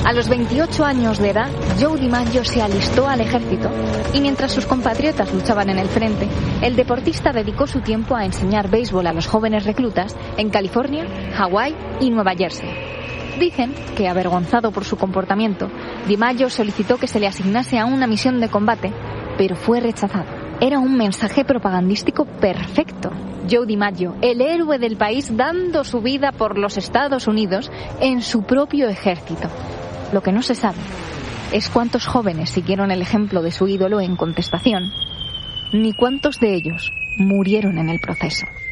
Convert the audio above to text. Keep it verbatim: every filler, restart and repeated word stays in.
A los veintiocho años de edad, Joe DiMaggio se alistó al ejército y mientras sus compatriotas luchaban en el frente, el deportista dedicó su tiempo a enseñar béisbol a los jóvenes reclutas en California, Hawái y Nueva Jersey. Dicen que, avergonzado por su comportamiento, DiMaggio solicitó que se le asignase a una misión de combate, pero fue rechazado. Era un mensaje propagandístico perfecto. Joe DiMaggio, el héroe del país, dando su vida por los Estados Unidos en su propio ejército. Lo que no se sabe es cuántos jóvenes siguieron el ejemplo de su ídolo en contestación, ni cuántos de ellos murieron en el proceso.